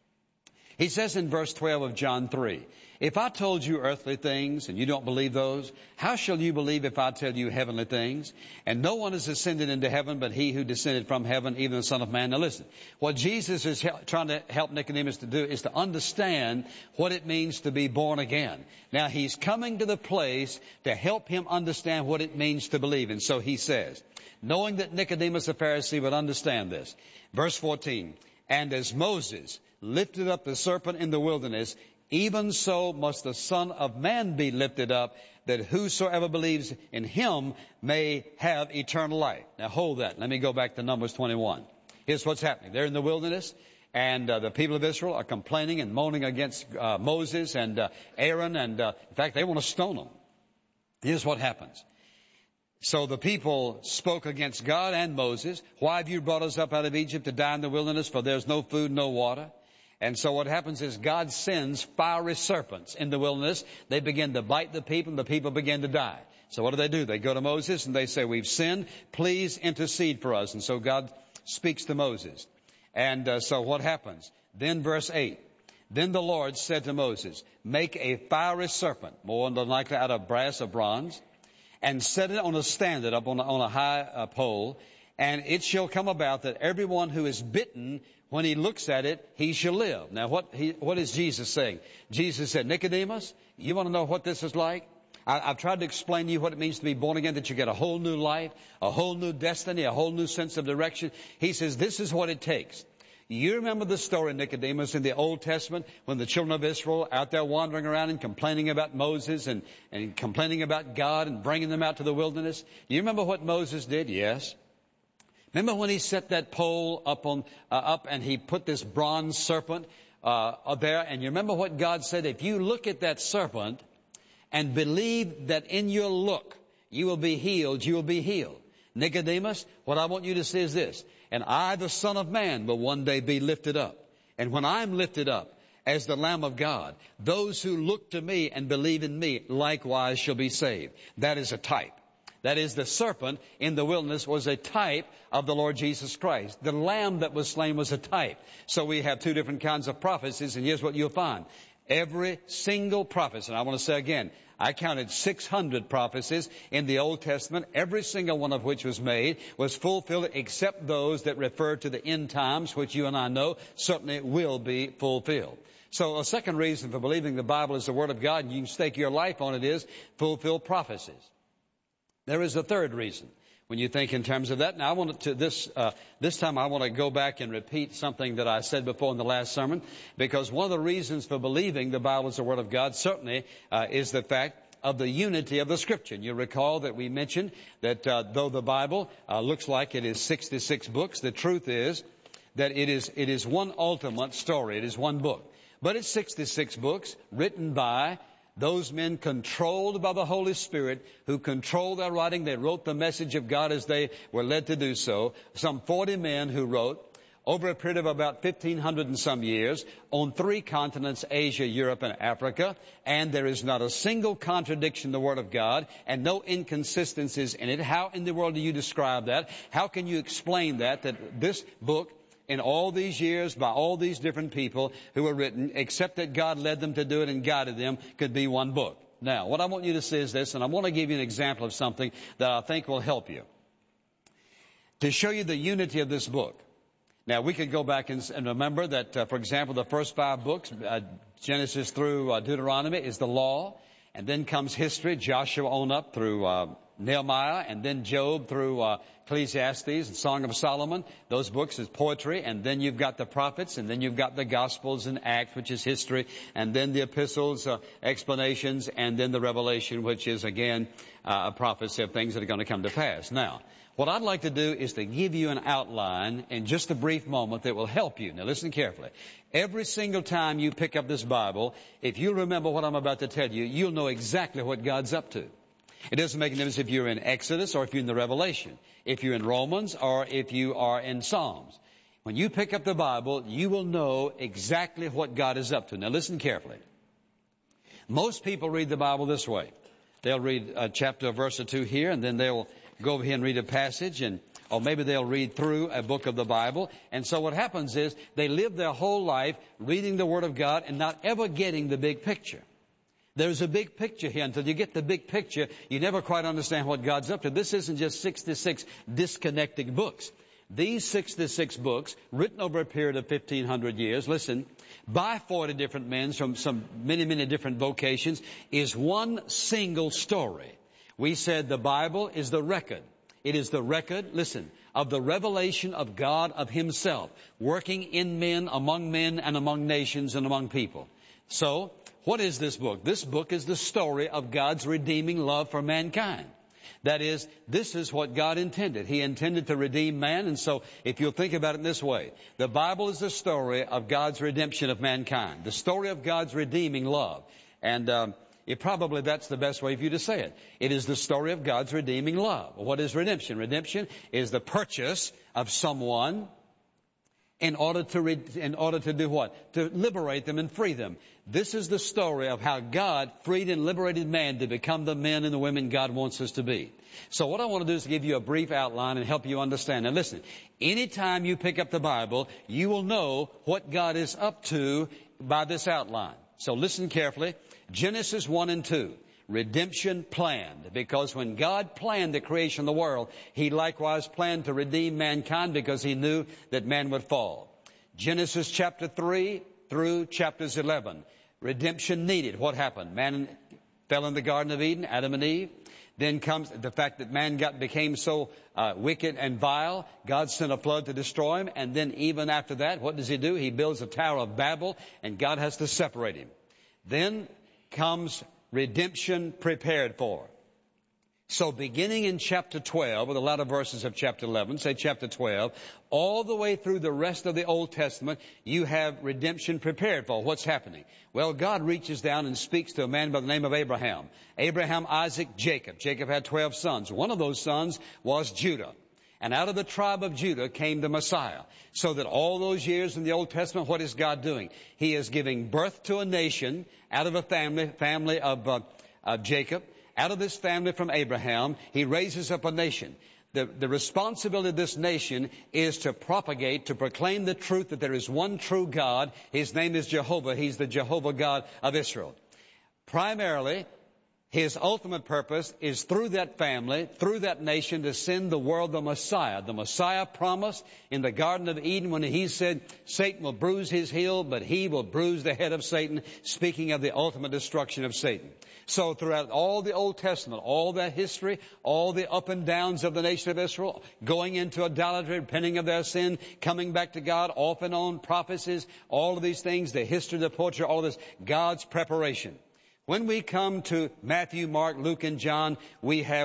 [SPEAKER 1] He says in verse 12 of John 3, if I told you earthly things and you don't believe those, how shall you believe if I tell you heavenly things? And no one has ascended into heaven but he who descended from heaven, even the Son of Man. Now listen, what Jesus is trying to help Nicodemus to do is to understand what it means to be born again. Now he's coming to the place to help him understand what it means to believe. And so he says, knowing that Nicodemus the Pharisee would understand this. Verse 14, and as Moses lifted up the serpent in the wilderness, even so must the Son of Man be lifted up, that whosoever believes in him may have eternal life. Now hold that. Let me go back to Numbers 21. Here's what's happening. They're in the wilderness, and the people of Israel are complaining and moaning against Moses and Aaron, and in fact, they want to stone them. Here's what happens. So the people spoke against God and Moses. Why have you brought us up out of Egypt to die in the wilderness? For there's no food, no water. And so what happens is God sends fiery serpents in the wilderness. They begin to bite the people, and the people begin to die. So what do? They go to Moses and they say, we've sinned. Please intercede for us. And so God speaks to Moses. And so what happens? Then verse 8. Then the Lord said to Moses, make a fiery serpent, more than likely out of brass or bronze, and set it on a standard up on a high pole. And it shall come about that everyone who is bitten, when he looks at it, he shall live. Now, what is Jesus saying? Jesus said, Nicodemus, you want to know what this is like? I've tried to explain to you what it means to be born again, that you get a whole new life, a whole new destiny, a whole new sense of direction. He says, this is what it takes. You remember the story, Nicodemus, in the Old Testament, when the children of Israel out there wandering around and complaining about Moses and complaining about God and bringing them out to the wilderness? Do you remember what Moses did? Yes. Remember when he set that pole up and he put this bronze serpent there? And you remember what God said? If you look at that serpent and believe that in your look you will be healed, you will be healed. Nicodemus, what I want you to see is this. And I, the Son of Man, will one day be lifted up. And when I'm lifted up as the Lamb of God, those who look to me and believe in me likewise shall be saved. That is a type. That is, the serpent in the wilderness was a type of the Lord Jesus Christ. The lamb that was slain was a type. So we have two different kinds of prophecies, and here's what you'll find. Every single prophecy, and I want to say again, I counted 600 prophecies in the Old Testament, every single one of which was made, was fulfilled except those that refer to the end times, which you and I know certainly will be fulfilled. So a second reason for believing the Bible is the Word of God, and you can stake your life on it, is fulfilled prophecies. There is a third reason when you think in terms of that. Now, I want to this time I want to go back and repeat something that I said before in the last sermon, because one of the reasons for believing the Bible is the Word of God certainly is the fact of the unity of the Scripture. And you recall that we mentioned that though the Bible looks like it is 66 books, the truth is that it is one ultimate story. It is one book. But it's 66 books written by those men controlled by the Holy Spirit who controlled their writing. They wrote the message of God as they were led to do so. Some 40 men who wrote over a period of about 1,500 and some years on 3 continents, Asia, Europe, and Africa. And there is not a single contradiction in the Word of God and no inconsistencies in it. How in the world do you describe that? How can you explain that this book, in all these years, by all these different people who were written, except that God led them to do it and guided them, could be one book? Now, what I want you to see is this, and I want to give you an example of something that I think will help you to show you the unity of this book. Now, we could go back and remember that, for example, the first 5 books, Genesis through Deuteronomy, is the law, and then comes history, Joshua on up through Nehemiah, and then Job through Ecclesiastes and Song of Solomon. Those books is poetry, and then you've got the prophets, and then you've got the Gospels and Acts, which is history, and then the epistles, explanations, and then the Revelation, which is again a prophecy of things that are going to come to pass. Now, what I'd like to do is to give you an outline in just a brief moment that will help you. Now listen carefully. Every single time you pick up this Bible, if you remember what I'm about to tell you, you'll know exactly what God's up to. It doesn't make any difference if you're in Exodus or if you're in the Revelation, if you're in Romans or if you are in Psalms. When you pick up the Bible, you will know exactly what God is up to. Now listen carefully. Most people read the Bible this way. They'll read a chapter, a verse or two here, and then they'll go over here and read a passage, or maybe they'll read through a book of the Bible. And so what happens is they live their whole life reading the Word of God and not ever getting the big picture. There's a big picture here. Until you get the big picture, you never quite understand what God's up to. This isn't just 66 disconnected books. These 66 books, written over a period of 1,500 years, listen, by 40 different men from some many different vocations, is one single story. We said the Bible is the record. It is the record, listen, of the revelation of God, of Himself, working in men, and among nations, and among people. So, what is this book? This book is the story of God's redeeming love for mankind. That is, this is what God intended. He intended to redeem man, and so if you'll think about it in this way, the Bible is the story of God's redemption of mankind, the story of God's redeeming love. And probably that's the best way for you to say it. It is the story of God's redeeming love. What is redemption? Redemption is the purchase of someone in order to do what? To liberate them and free them. This is the story of how God freed and liberated man to become the men and the women God wants us to be. So what I want to do is give you a brief outline and help you understand. Now listen, anytime you pick up the Bible, you will know what God is up to by this outline. So listen carefully. Genesis 1 and 2. Redemption planned, because when God planned the creation of the world, He likewise planned to redeem mankind because He knew that man would fall. Genesis chapter 3 through chapters 11. Redemption needed. What happened? Man fell in the Garden of Eden, Adam and Eve. Then comes the fact that man became so wicked and vile, God sent a flood to destroy him. And then even after that, what does He do? He builds a Tower of Babel, and God has to separate him. Then comes redemption prepared for. So beginning in chapter 12, or the latter verses of chapter 11, say chapter 12, all the way through the rest of the Old Testament, you have redemption prepared for. What's happening? Well, God reaches down and speaks to a man by the name of Abraham. Abraham, Isaac, Jacob. Jacob had 12 sons. One of those sons was Judah. And out of the tribe of Judah came the Messiah. So that all those years in the Old Testament, what is God doing? He is giving birth to a nation out of a family of Jacob. Out of this family from Abraham, He raises up a nation. The responsibility of this nation is to propagate, to proclaim the truth that there is one true God. His name is Jehovah. He's the Jehovah God of Israel. Primarily, His ultimate purpose is through that family, through that nation, to send the world the Messiah. The Messiah promised in the Garden of Eden when He said, Satan will bruise his heel, but He will bruise the head of Satan, speaking of the ultimate destruction of Satan. So throughout all the Old Testament, all that history, all the up and downs of the nation of Israel, going into idolatry, repenting of their sin, coming back to God, off and on, prophecies, all of these things, the history, the poetry, all of this, God's preparation. When we come to Matthew, Mark, Luke, and John, we have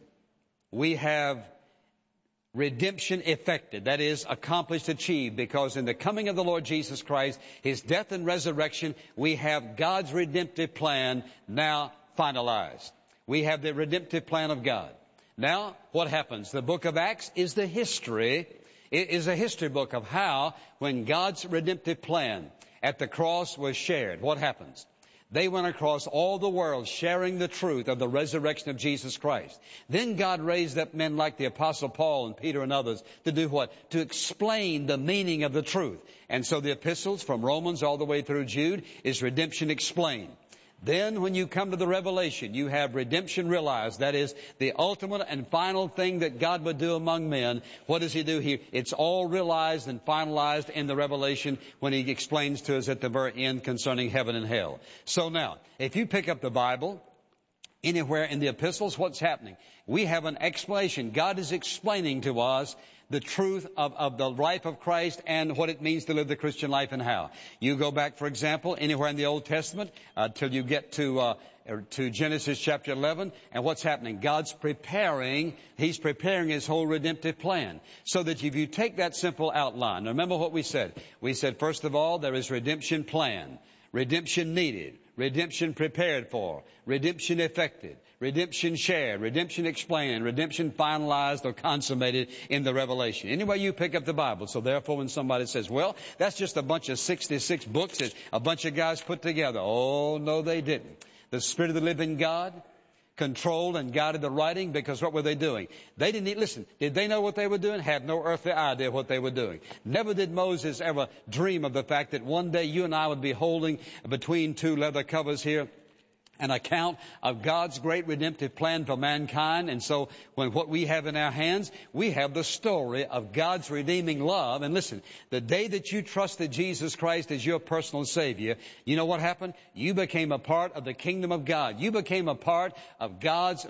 [SPEAKER 1] redemption effected. That is, accomplished, achieved, because in the coming of the Lord Jesus Christ, His death and resurrection, we have God's redemptive plan now finalized. We have the redemptive plan of God. Now, what happens? The book of Acts is the history. It is a history book of how, when God's redemptive plan at the cross was shared, what happens? They went across all the world sharing the truth of the resurrection of Jesus Christ. Then God raised up men like the Apostle Paul and Peter and others to do what? To explain the meaning of the truth. And so the epistles from Romans all the way through Jude is redemption explained. Then when you come to the Revelation, you have redemption realized. That is the ultimate and final thing that God would do among men. What does He do here? It's all realized and finalized in the Revelation when He explains to us at the very end concerning heaven and hell. So now, if you pick up the Bible, anywhere in the epistles, what's happening? We have an explanation. God is explaining to us the truth of the life of Christ and what it means to live the Christian life and how. You go back, for example, anywhere in the Old Testament till you get to Genesis chapter 11, and what's happening? God's preparing, He's preparing His whole redemptive plan. So that if you take that simple outline, remember what we said. We said, first of all, there is redemption plan, redemption needed, redemption prepared for, redemption effected, redemption shared, redemption explained, redemption finalized or consummated in the Revelation. Anyway, you pick up the Bible. So therefore, when somebody says, well, that's just a bunch of 66 books that a bunch of guys put together. Oh, no, they didn't. The Spirit of the living God controlled and guided the writing, because what were they doing? They didn't listen. Did they know what they were doing? Had no earthly idea what they were doing. Never did Moses ever dream of the fact that one day you and I would be holding between two leather covers here an account of God's great redemptive plan for mankind. And so when what we have in our hands, we have the story of God's redeeming love. And listen, the day that you trusted Jesus Christ as your personal Savior, you know what happened? You became a part of the kingdom of God. You became a part of God's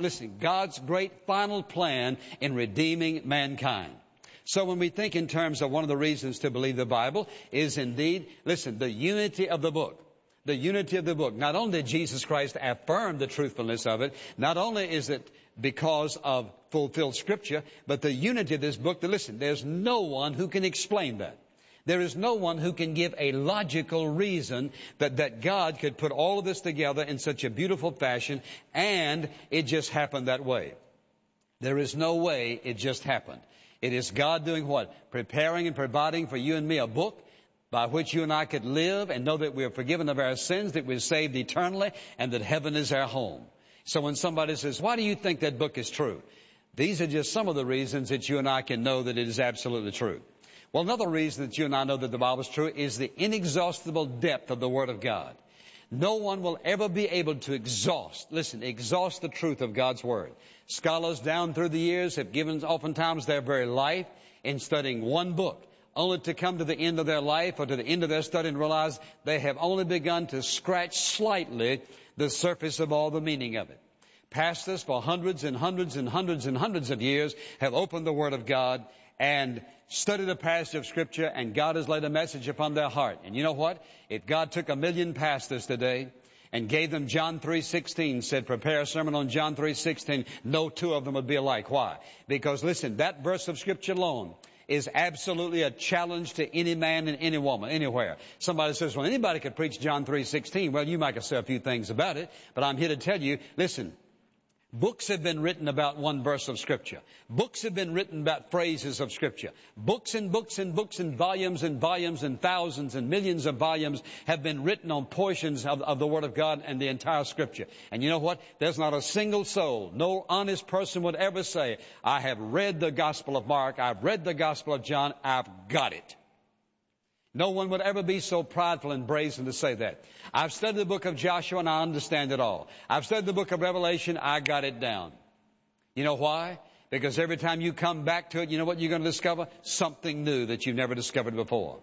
[SPEAKER 1] great final plan in redeeming mankind. So when we think in terms of one of the reasons to believe the Bible is indeed, listen, the unity of the book. The unity of the book. Not only did Jesus Christ affirm the truthfulness of it, not only is it because of fulfilled Scripture, but the unity of this book, listen, there's no one who can explain that. There is no one who can give a logical reason that God could put all of this together in such a beautiful fashion, and it just happened that way. There is no way it just happened. It is God doing what? Preparing and providing for you and me a book by which you and I could live and know that we are forgiven of our sins, that we're saved eternally, and that heaven is our home. So when somebody says, why do you think that book is true? These are just some of the reasons that you and I can know that it is absolutely true. Well, another reason that you and I know that the Bible is true is the inexhaustible depth of the Word of God. No one will ever be able to exhaust the truth of God's Word. Scholars down through the years have given oftentimes their very life in studying one book, only to come to the end of their life or to the end of their study and realize they have only begun to scratch slightly the surface of all the meaning of it. Pastors for hundreds and hundreds and hundreds and hundreds of years have opened the Word of God and studied a passage of Scripture, and God has laid a message upon their heart. And you know what? If God took 1 million pastors today and gave them John 3:16, said, prepare a sermon on John 3:16, no two of them would be alike. Why? Because listen, that verse of Scripture alone is absolutely a challenge to any man and any woman, anywhere. Somebody says, well, anybody could preach John 3:16. Well, you might say a few things about it, but I'm here to tell you, listen, Books have been written about one verse of Scripture. Books have been written about phrases of Scripture. Books and books and books and volumes and volumes and thousands and millions of volumes have been written on portions of the Word of God and the entire Scripture. And you know what? There's not a single soul, no honest person would ever say, I have read the Gospel of Mark, I've read the Gospel of John, I've got it. No one would ever be so prideful and brazen to say that. I've studied the book of Joshua and I understand it all. I've studied the book of Revelation, I got it down. You know why? Because every time you come back to it, you know what you're going to discover? Something new that you've never discovered before.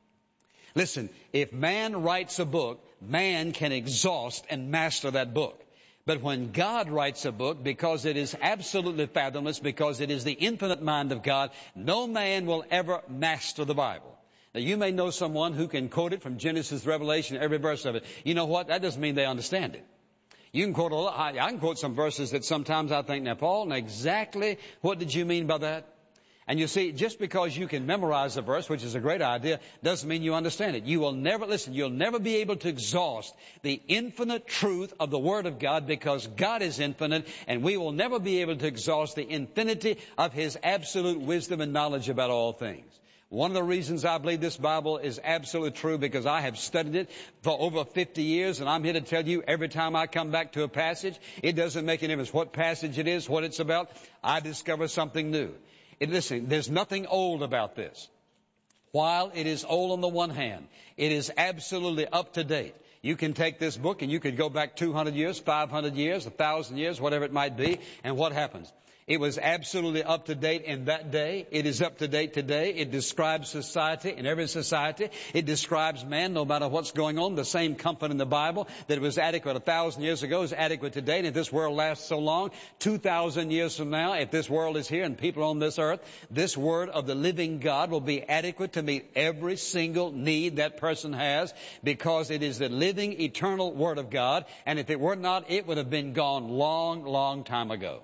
[SPEAKER 1] Listen, if man writes a book, man can exhaust and master that book. But when God writes a book, because it is absolutely fathomless, because it is the infinite mind of God, no man will ever master the Bible. Now, you may know someone who can quote it from Genesis to Revelation, every verse of it. You know what? That doesn't mean they understand it. You can quote I can quote some verses that sometimes I think, now, Paul, now exactly what did you mean by that? And you see, just because you can memorize a verse, which is a great idea, doesn't mean you understand it. You will never, listen, you'll never be able to exhaust the infinite truth of the Word of God because God is infinite, and we will never be able to exhaust the infinity of His absolute wisdom and knowledge about all things. One of the reasons I believe this Bible is absolutely true because I have studied it for over 50 years, and I'm here to tell you every time I come back to a passage, it doesn't make any difference what passage it is, what it's about, I discover something new. Listen, there's nothing old about this. While it is old on the one hand, it is absolutely up to date. You can take this book and you could go back 200 years, 500 years, 1,000 years, whatever it might be, and what happens? It was absolutely up to date in that day. It is up to date today. It describes society, in every society. It describes man, no matter what's going on. The same comfort in the Bible that was adequate 1,000 years ago is adequate today. And if this world lasts so long, 2,000 years from now, if this world is here and people on this earth, this Word of the living God will be adequate to meet every single need that person has because it is the living, eternal Word of God. And if it were not, it would have been gone long, long time ago.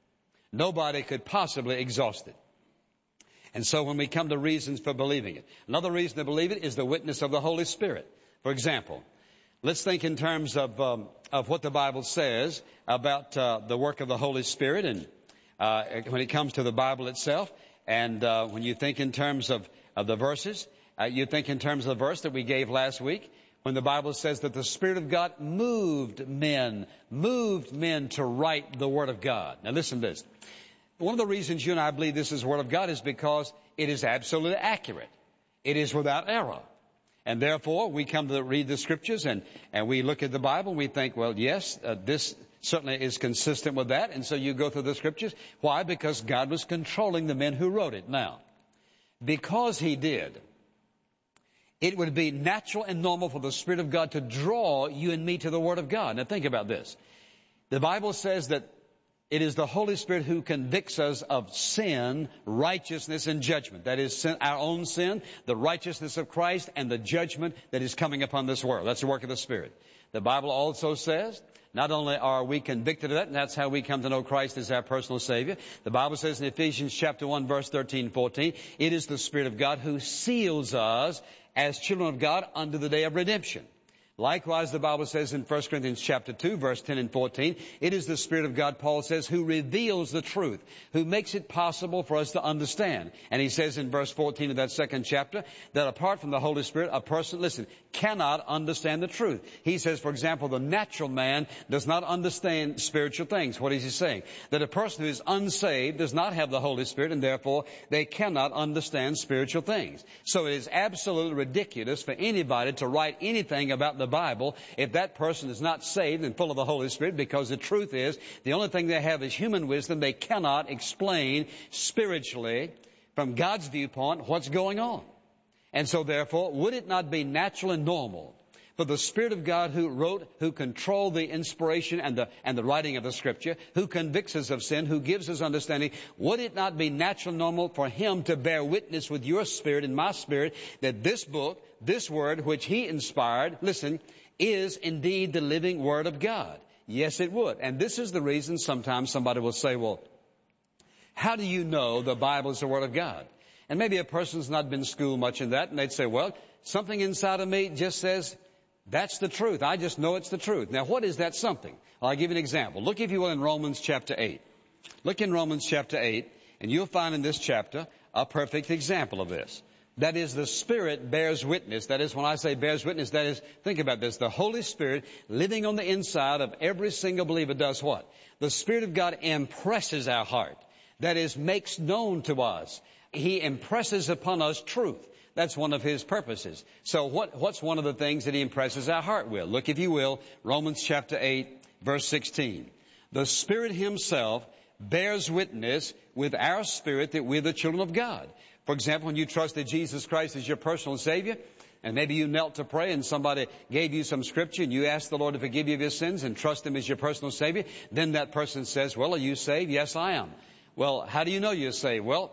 [SPEAKER 1] Nobody could possibly exhaust it. And so when we come to reasons for believing it, another reason to believe it is the witness of the Holy Spirit. For example, let's think in terms of what the Bible says about the work of the Holy Spirit and when it comes to the Bible itself. And when you think in terms of the verses, you think in terms of the verse that we gave last week, when the Bible says that the Spirit of God moved men to write the Word of God. Now listen to this. One of the reasons you and I believe this is the Word of God is because it is absolutely accurate. It is without error. And therefore, we come to read the Scriptures and we look at the Bible and we think, well, yes, this certainly is consistent with that. And so you go through the Scriptures. Why? Because God was controlling the men who wrote it. Now, because He did, it would be natural and normal for the Spirit of God to draw you and me to the Word of God. Now think about this. The Bible says that it is the Holy Spirit who convicts us of sin, righteousness, and judgment. That is sin, our own sin, the righteousness of Christ, and the judgment that is coming upon this world. That's the work of the Spirit. The Bible also says, not only are we convicted of that, and that's how we come to know Christ as our personal Savior. The Bible says in Ephesians chapter 1, verse 13, 14, it is the Spirit of God who seals us as children of God unto the day of redemption. Likewise, the Bible says in 1 Corinthians chapter 2, verse 10 and 14, it is the Spirit of God, Paul says, who reveals the truth, who makes it possible for us to understand. And he says in verse 14 of that second chapter that apart from the Holy Spirit, a person, listen, cannot understand the truth. He says, for example, the natural man does not understand spiritual things. What is he saying? That a person who is unsaved does not have the Holy Spirit, and therefore they cannot understand spiritual things. So it is absolutely ridiculous for anybody to write anything about the Bible if that person is not saved and full of the Holy Spirit, because the truth is the only thing they have is human wisdom. They cannot explain spiritually from God's viewpoint what's going on. And so therefore, would it not be natural and normal for the Spirit of God who wrote, who controlled the inspiration and the writing of the Scripture, who convicts us of sin, who gives us understanding, would it not be natural and normal for Him to bear witness with your spirit and my spirit that this book, this Word, which He inspired, listen, is indeed the living Word of God? Yes, it would. And this is the reason sometimes somebody will say, well, how do you know the Bible is the Word of God? And maybe a person's not been schooled much in that, and they'd say, well, something inside of me just says, That's the truth. I just know it's the truth. Now, what is that something? Well, I'll give you an example. Look, if you will, in Romans chapter 8. Look in Romans chapter 8, and you'll find in this chapter a perfect example of this. That is, the Spirit bears witness. That is, when I say bears witness, that is, think about this. The Holy Spirit living on the inside of every single believer does what? The Spirit of God impresses our heart. That is, makes known to us. He impresses upon us truth. That's one of His purposes. So what's one of the things that He impresses our heart with? Look, if you will, Romans chapter 8, verse 16. The Spirit Himself bears witness with our spirit that we're the children of God. For example, when you trusted Jesus Christ as your personal Savior, and maybe you knelt to pray and somebody gave you some scripture and you asked the Lord to forgive you of your sins and trust Him as your personal Savior, then that person says, well, are you saved? Yes, I am. Well, how do you know you're saved? Well,